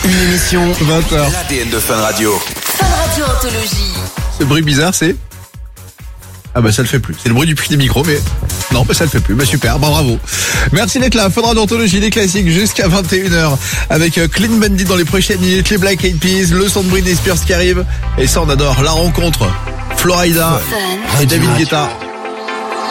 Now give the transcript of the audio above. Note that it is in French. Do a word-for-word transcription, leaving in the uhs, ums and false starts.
Une émission vingt heures. l'A D N de Fun Radio. Fun Radio Anthologie. Ce bruit bizarre, c'est... Ah bah ça le fait plus. C'est le bruit du prix des micros, mais... Non, bah ça le fait plus. Bah super, bah bravo. Merci d'être là. Fun Radio Anthologie, les classiques jusqu'à vingt et une heures. Avec Clean Bandit dans les prochaines minutes, les Black Eyed Peas, le son de Britney Spears qui arrive. Et ça, on adore. La rencontre. Florida Fun. et David Guetta.